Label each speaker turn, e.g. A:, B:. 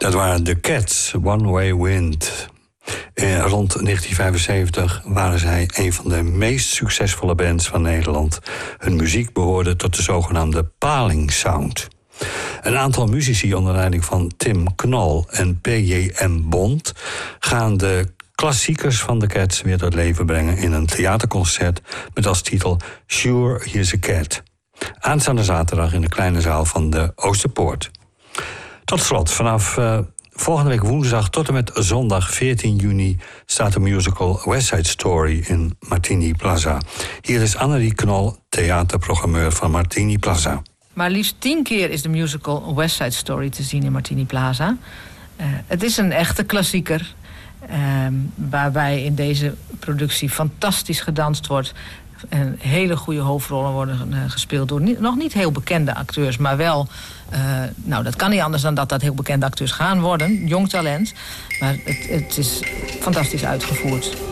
A: Dat waren de Cats, One Way Wind. Rond 1975 waren zij een van de meest succesvolle bands van Nederland. Hun muziek behoorde tot de zogenaamde Paling Sound. Een aantal muzici onder leiding van Tim Knol en P.J.M. Bond gaan de klassiekers van de Cats weer tot leven brengen in een theaterconcert met als titel Sure Here's a Cat. Aanstaande zaterdag in de kleine zaal van de Oosterpoort. Tot slot, vanaf volgende week woensdag tot en met zondag 14 juni staat de musical West Side Story in Martini Plaza. Hier is Annerie Knol, theaterprogrammeur van Martini Plaza.
B: Maar liefst 10 keer is de musical West Side Story te zien in Martini Plaza. Het is een echte klassieker, waarbij in deze productie fantastisch gedanst wordt. En hele goede hoofdrollen worden gespeeld door nog niet heel bekende acteurs, maar wel, dat kan niet anders dan dat heel bekende acteurs gaan worden. Jong talent, maar het is fantastisch uitgevoerd.